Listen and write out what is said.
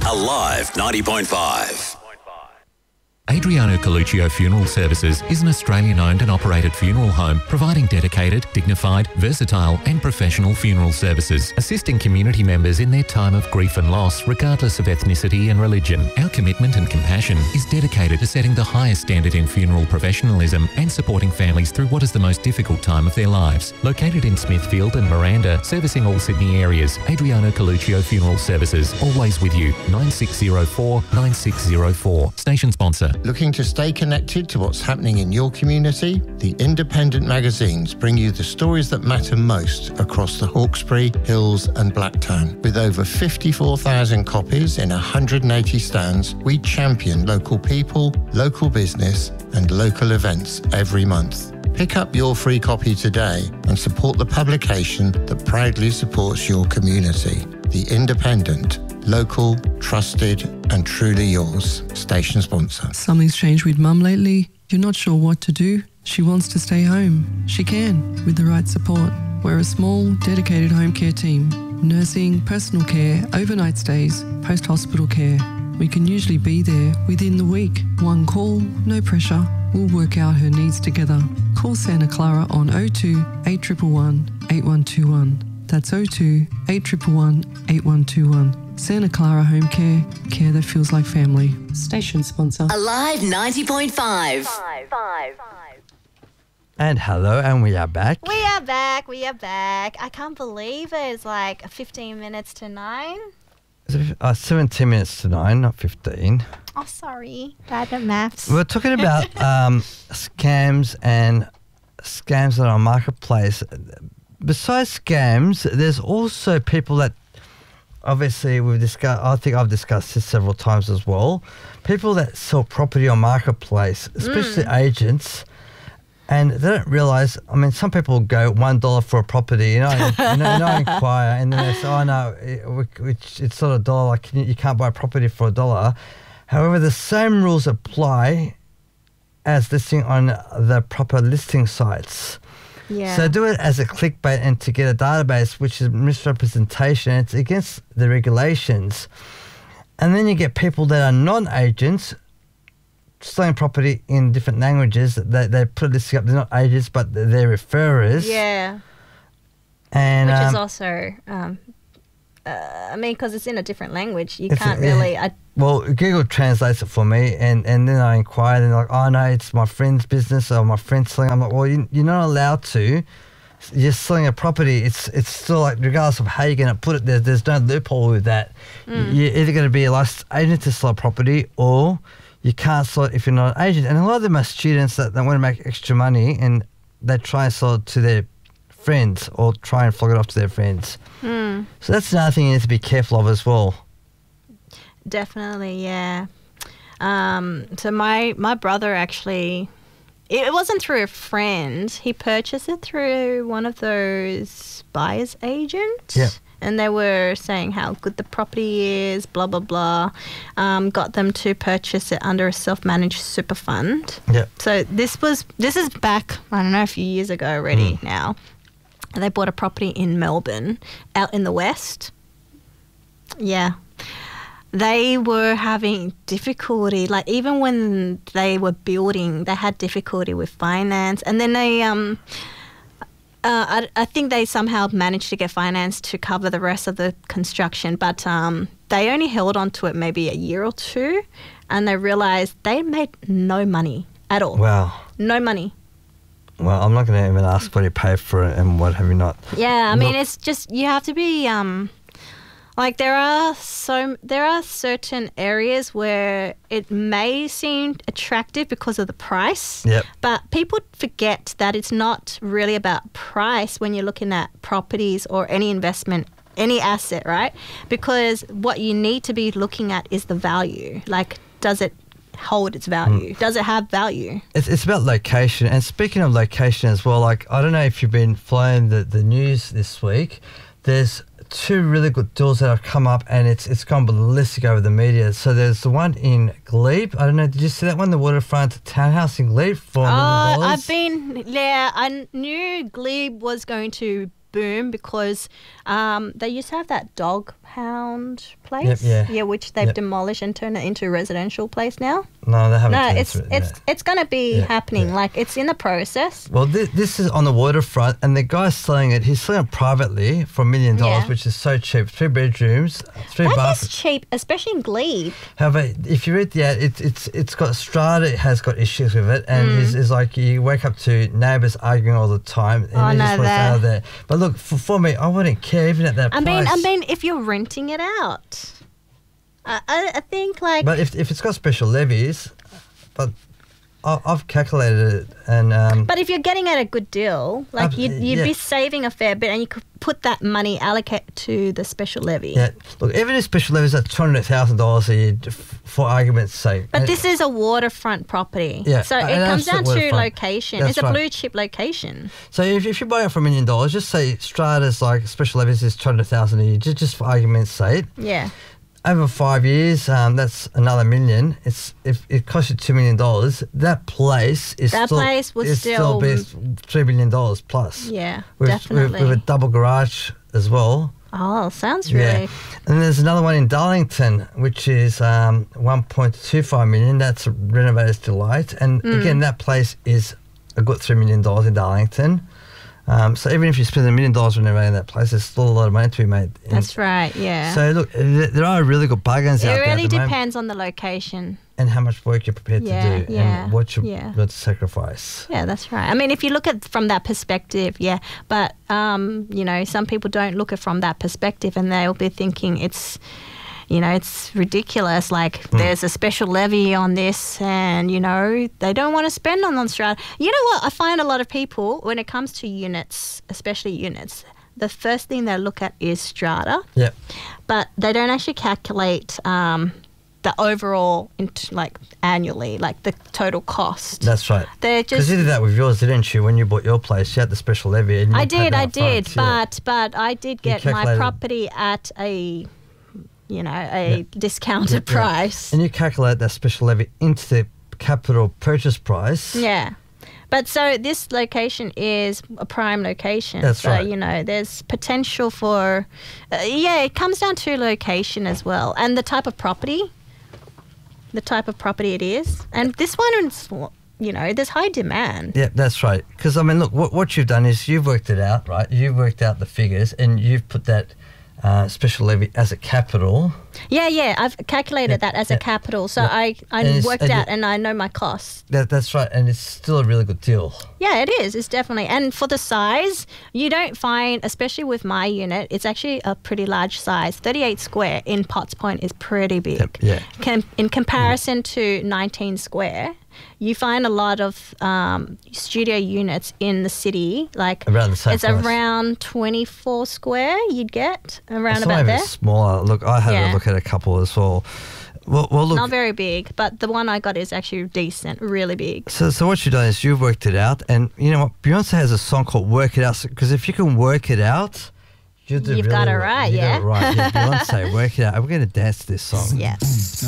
Alive 90.5. Adriano Coluccio Funeral Services is an Australian-owned and operated funeral home providing dedicated, dignified, versatile and professional funeral services, assisting community members in their time of grief and loss regardless of ethnicity and religion. Our commitment and compassion is dedicated to setting the highest standard in funeral professionalism and supporting families through what is the most difficult time of their lives. Located in Smithfield and Miranda, servicing all Sydney areas, Adriano Coluccio Funeral Services, always with you. 9604 9604. Station sponsor. Looking to stay connected to what's happening in your community? The independent magazines bring you the stories that matter most across the Hawkesbury, Hills and Blacktown. With over 54,000 copies in 180 stands, we champion local people, local business and local events every month. Pick up your free copy today and support the publication that proudly supports your community. The Independent. Local, trusted and truly yours. Station sponsor. Something's changed with Mum lately. You're not sure what to do. She wants to stay home. She can, with the right support. We're a small, dedicated home care team. Nursing, personal care, overnight stays, post-hospital care. We can usually be there within the week. One call, no pressure. We'll work out her needs together. Call Santa Clara on 02 811 8121. That's 02 811 8121. Santa Clara Home Care, care that feels like family. Station sponsor. Alive 90.5. And hello, and we are back. We are back. I can't believe it. It's like 15 minutes to 9. 17 minutes to 9, not 15. Oh, sorry. Bad at maths. We're talking about scams and scams that are on Marketplace. Besides scams, there's also people that obviously we've discussed, I think I've discussed this several times as well, people that sell property on Marketplace, especially agents, and they don't realise, I mean, some people go $1 for a property, and I inquire, and then they say, oh no, it's not $1, like you can't buy a property for $1. However, the same rules apply as listing on the proper listing sites. Yeah. So do it as a clickbait and to get a database, which is misrepresentation. It's against the regulations. And then you get people that are non-agents selling property in different languages. They put a listing up. They're not agents, but they're referrers. Yeah. And which is also, I mean, because it's in a different language, you can't really... Well, Google translates it for me, and then I inquired, and they're like, oh no, it's my friend's business or my friend's selling. I'm like, well, you're not allowed to. You're selling a property. It's still like, regardless of how you're going to put it, there's no loophole with that. You're either going to be a licensed agent to sell a property, or you can't sell it if you're not an agent. And a lot of them are students that want to make extra money, and they try and sell it to their friends or try and flog it off to their friends. So that's another thing you need to be careful of as well. Definitely, yeah. So my brother actually, it wasn't through a friend. He purchased it through one of those buyer's agents. Yeah. And they were saying how good the property is, blah, blah, blah. Got them to purchase it under a self-managed super fund. Yeah. So this is back, I don't know, a few years ago already now. And they bought a property in Melbourne, out in the west. Yeah. They were having difficulty, like even when they were building, they had difficulty with finance. And then they, I think they somehow managed to get finance to cover the rest of the construction. But they only held on to it maybe a year or two, and they realised they made no money at all. Wow. No money. Well, I'm not going to even ask what you pay for it and what have you not. Yeah, I mean, it's just, you have to be... Like there are certain areas where it may seem attractive because of the price, but people forget that it's not really about price when you're looking at properties or any investment, any asset, right? Because what you need to be looking at is the value. Like, does it hold its value? Does it have value? It's about location. And speaking of location as well, like I don't know if you've been following the news this week. There's two really good deals that have come up, and it's gone ballistic over the media. So there's the one in Glebe. I don't know, did you see that one? The waterfront townhouse in Glebe for $1 million? I knew Glebe was going to boom because they used to have that dog Pound place. Yeah. Which they've demolished and turned it into a residential place now. No, they haven't. No, it's going to be happening. Like, it's in the process. Well, this is on the waterfront, and the guy's selling it. He's selling it privately for $1 million, which is so cheap. 3 bedrooms, 3 bathrooms. That is cheap, especially in Glebe. However, if you read the ad, it's got strata. It has got issues with it, and it's like you wake up to neighbours arguing all the time, and you just want to out of there. But look, for me, I wouldn't care even at that price. I mean, if you're renting it out, I think like. But if it's got special levies, but I've calculated it, and. But if you're getting at a good deal, like you'd be saving a fair bit, and you could put that money allocate to the special levy. Yeah, look, even if special levies are $200,000 a year, for argument's sake. But this is a waterfront property, so it comes down to location. It's a blue chip location. So if you buy it for $1 million, just say strata's like special levies is $200,000 a year, just for argument's sake. Yeah. Over 5 years, that's another $1 million. If it costs you $2 million, that place is still be $3 million plus. Yeah, definitely. With a double garage as well. Oh, sounds really. Yeah. And there's another one in Darlington, which is $1.25 million. That's Renovators Delight, and again, that place is a good $3 million in Darlington. So even if you spend $1 million renovating that place, there's still a lot of money to be made. That's right, yeah. So look, there are really good bargains out there. It really depends on the location. And how much work you're prepared to do and what you're willing to sacrifice. Yeah, that's right. I mean, if you look at it from that perspective, but, some people don't look at it from that perspective, and they'll be thinking it's ridiculous. Like, there's a special levy on this, and, they don't want to spend on strata. You know what? I find a lot of people, when it comes to units, especially units, the first thing they look at is strata. Yeah. But they don't actually calculate the overall, annually, like the total cost. That's right. They're just. Because you did that with yours, didn't you? When you bought your place, you had the special levy. And I did. But I did get my property at a discounted price. And you calculate that special levy into the capital purchase price. Yeah. But so this location is a prime location. That's right. So, there's potential for, it comes down to location as well. And the type of property it is. And this one is, there's high demand. Yeah, that's right. Because, I mean, look, what you've done is you've worked it out, right? You've worked out the figures, and you've put that special levy as a capital. Yeah, I've calculated that as a capital. So I worked out and I know my costs. That's right, and it's still a really good deal. Yeah, it is. It's definitely. And for the size, you don't find, especially with my unit, it's actually a pretty large size. 38 square in Potts Point is pretty big. Yeah. In comparison to 19 square, you find a lot of studio units in the city, like around the same it's price. Around 24 square you'd get around it's about not there. even smaller. Look, I had a look at a couple as well. Well, look, not very big, but the one I got is actually decent, really big. So what you've done is you've worked it out, and you know what? Beyonce has a song called "Work It Out," because if you can work it out, you've got it right. Yeah. Beyonce, work it out. We're going to dance to this song. Yes.